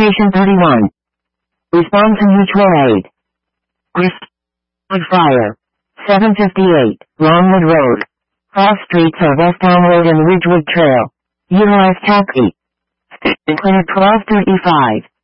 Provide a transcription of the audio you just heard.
Station 31. Respond to mutual aid. Fire. 758, Longwood Road. Cross streets are West Elm Road and Ridgewood Trail. Utilize taxi. Clear 1235.